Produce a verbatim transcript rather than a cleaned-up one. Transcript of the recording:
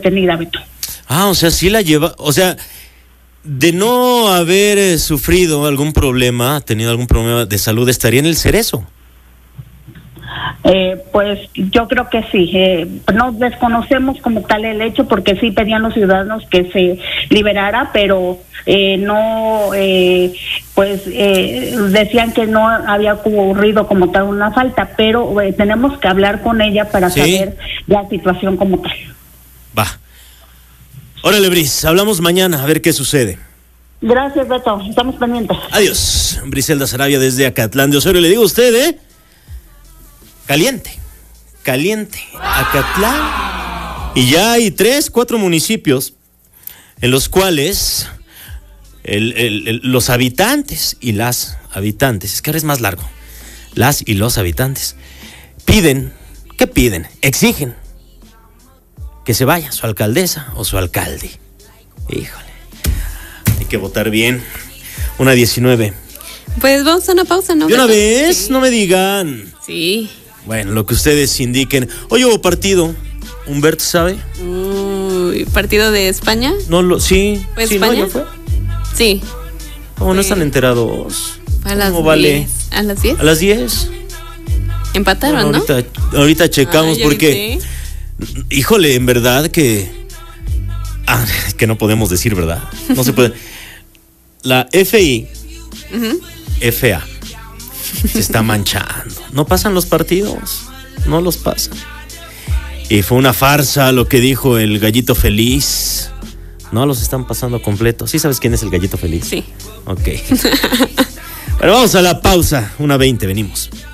detenida, Beto. Ah, o sea, sí la lleva, o sea, de no haber eh, sufrido algún problema, tenido algún problema de salud, estaría en el Cerezo. Eh, pues yo creo que sí, eh, no desconocemos como tal el hecho porque sí pedían los ciudadanos que se liberara, pero eh, no, eh, pues eh, decían que no había ocurrido como tal una falta, pero eh, tenemos que hablar con ella para ¿Sí? saber la situación como tal. Va. Órale, Bris, hablamos mañana a ver qué sucede. Gracias, Beto, estamos pendientes. Adiós, Briselda Sarabia desde Acatlán de Osorio. Le digo a usted, ¿eh? Caliente, caliente, Acatlán. Y ya hay tres, cuatro municipios en los cuales el, el, el, los habitantes y las habitantes, es que ahora es más largo, las y los habitantes piden, ¿qué piden? Exigen que se vaya su alcaldesa o su alcalde. Híjole, hay que votar bien. Una diecinueve. Pues vamos a una pausa, ¿no? ¿De una vez? Sí. No me digan. Sí. Bueno, lo que ustedes indiquen. Hoy hubo partido. ¿Humberto sabe? Uy, ¿partido de España? No lo, sí. ¿Fue sí, España? ¿no? ¿Ya fue? Sí. ¿Cómo no están enterados? A las ¿Cómo vale? diez. ¿A las diez? A las diez. Empataron, bueno, ahorita, ¿no? Ahorita checamos. Ay, porque, híjole, en verdad que... Ah, que no podemos decir verdad. No se puede. La F I, uh-huh. F A, se está manchando. No pasan los partidos. No los pasan. Y fue una farsa lo que dijo el Gallito Feliz. No los están pasando completos. ¿Sí sabes quién es el Gallito Feliz? Sí. Ok. Bueno, vamos a la pausa. Una veinte, venimos.